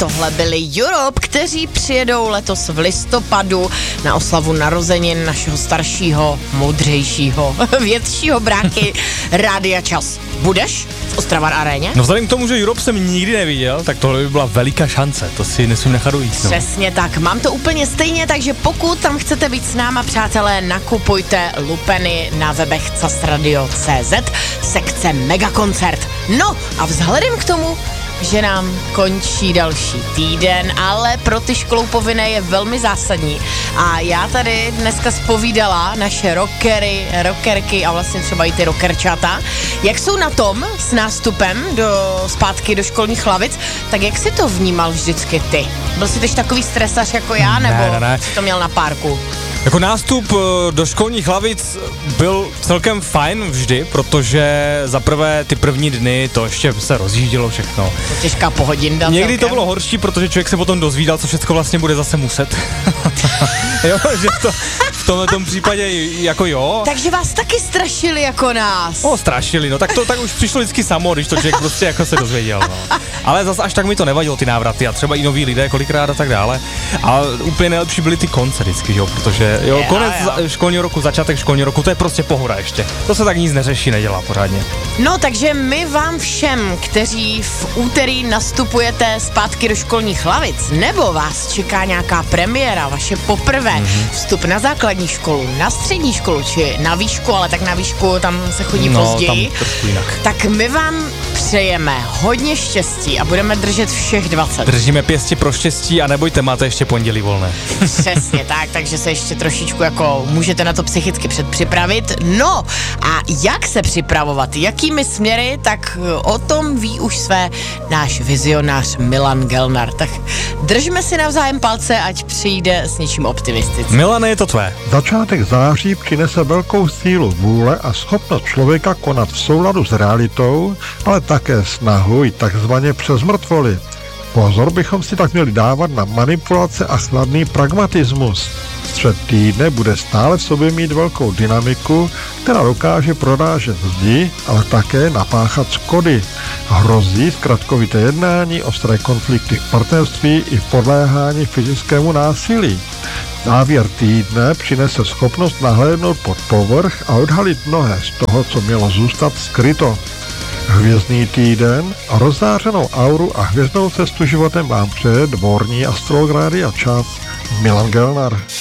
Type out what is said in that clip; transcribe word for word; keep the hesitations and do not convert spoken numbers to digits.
tohle byli Europe, kteří přijedou letos v listopadu na oslavu narozenin našeho staršího, moudřejšího, většího bráky Rádia Čas. Budeš v Ostravar aréně? No vzhledem k tomu, že Europe jsem nikdy neviděl, tak tohle by byla veliká šance, to si nesmím nechat ujít. No. Přesně tak, mám to úplně stejně, takže pokud tam chcete být s náma, přátelé, nakupujte lupeny na webech casradio tečka cé zet, sekce Megakoncert. No a vzhledem k tomu, že nám končí další týden, ale pro ty škloupovinné je velmi zásadní. A já tady dneska zpovídala naše rockery, rockerky a vlastně třeba i ty rockerčata, jak jsou na tom s nástupem do, zpátky do školních lavic, tak jak jsi to vnímal vždycky ty? Byl jsi tež takový stresař jako já, nebo ne, ne, ne. jsi to měl na párku? Jako nástup do školních lavic byl celkem fajn vždy, protože za prvé ty první dny to ještě se rozjíždělo všechno. Těžká pohodinda. Někdy celkem. to bylo horší, protože člověk se potom dozvídal, co všechno vlastně bude zase muset. Jo, že to v tomhle tom případě jako jo. Takže vás taky strašili jako nás. O, strašili, no tak to tak už přišlo vždycky samo, když to člověk prostě jako se dozvěděl, no. Ale zase až tak mi to nevadilo, ty návraty a třeba i noví lidé kolikrát a tak dále. A úplně nejlepší byly ty konce vždycky, jo, protože jo, jo konec jo. školního roku, začátek školního roku, to je prostě pohoda ještě. To se tak nic neřeší, nedělá pořádně. No, takže my vám všem, kteří v úterý nastupujete zpátky do školních lavic, nebo vás čeká nějaká premiéra, vaše poprvé mm-hmm. vstup na základní školu, na střední školu, či na výšku, ale tak na výšku tam se chodí no, později, tam trošku jinak. Tak my vám přejeme hodně štěstí a budeme držet všech dvacet. Držíme pěsti pro štěstí a nebojte, máte ještě pondělí volné. Přesně tak, takže se ještě trošičku jako můžete na to psychicky předpřipravit. No a jak se připravovat, jakými směry, tak o tom ví už své náš vizionář Milan Gelnar. Tak držme si navzájem palce, ať přijde s něčím optimistickým. Milane, je to tvé. Začátek září přinese velkou sílu vůle a schopnost člověka konat v souladu s realitou, ale také snahu i takzvaně přes mrtvoly. Pozor bychom si tak měli dávat na manipulace a snadný pragmatismus. Střed týdne bude stále v sobě mít velkou dynamiku, která dokáže prorážet zdi, ale také napáchat škody. Hrozí zkratkovité jednání, ostré konflikty v partnerství i podléhání fyzickému násilí. Závěr týdne přinese schopnost nahlédnout pod povrch a odhalit mnohé z toho, co mělo zůstat skryto. Hvězdný týden a rozzářenou auru a hvězdnou cestu životem vám přeje dvorní astrolog Rádia Čas Milan Gelnar.